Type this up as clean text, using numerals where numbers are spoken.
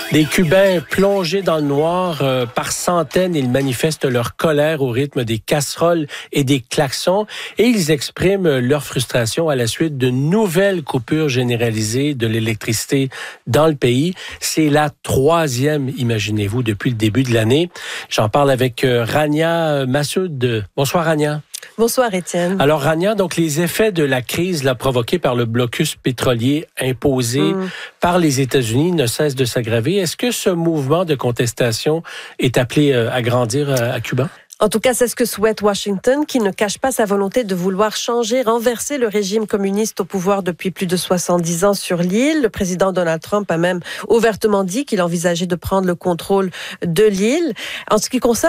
Des Cubains plongés dans le noir par centaines, ils manifestent leur colère au rythme des casseroles et des klaxons et ils expriment leur frustration à la suite de nouvelles coupures généralisées de l'électricité dans le pays. C'est la 3e, imaginez-vous, depuis le début de l'année. J'en parle avec Rania Massoud. Bonsoir Rania. Bonsoir Étienne. Alors Rania, donc les effets de la crise provoquée par le blocus pétrolier imposé par les États-Unis ne cessent de s'aggraver. Est-ce que ce mouvement de contestation est appelé à grandir à Cuba? En tout cas, c'est ce que souhaite Washington, qui ne cache pas sa volonté de vouloir renverser le régime communiste au pouvoir depuis plus de 70 ans sur l'île. Le président Donald Trump a même ouvertement dit qu'il envisageait de prendre le contrôle de l'île. En ce qui concerne